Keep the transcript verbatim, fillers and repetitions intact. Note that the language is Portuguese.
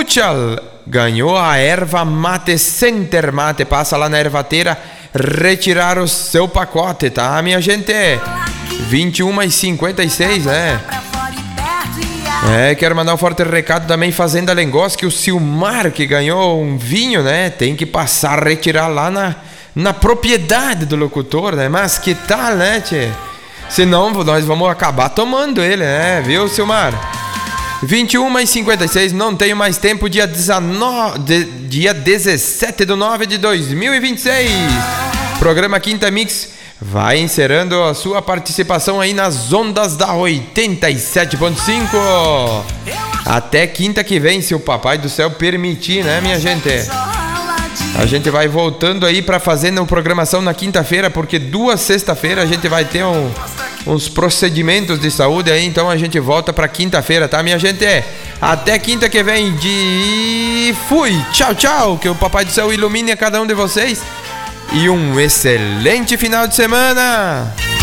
Muchal ganhou a erva mate Center Mate. Passa lá na ervateira retirar o seu pacote, tá, minha gente? vinte e uma e cinquenta e seis, né? É, quero mandar um forte recado também, Fazenda Lengos, que o Silmar, que ganhou um vinho, né? Tem que passar a retirar lá na, na propriedade do locutor, né? Mas que tal, né, tchê? Senão nós vamos acabar tomando ele, né? Viu, Silmar? vinte e uma e cinquenta e seis, não tenho mais tempo, dia, dezenove, de, dia dezessete de nove de dois mil e vinte e seis. Programa Quinta Mix vai encerrando a sua participação aí nas ondas da oitenta e sete ponto cinco. Até quinta que vem, se o Papai do Céu permitir, né, minha gente? A gente vai voltando aí pra fazer uma programação na quinta-feira, porque duas sexta-feira a gente vai ter um, uns procedimentos de saúde aí, então a gente volta pra quinta-feira, tá, minha gente? Até quinta que vem de... Fui! Tchau, tchau! Que o Papai do Céu ilumine a cada um de vocês e um excelente final de semana!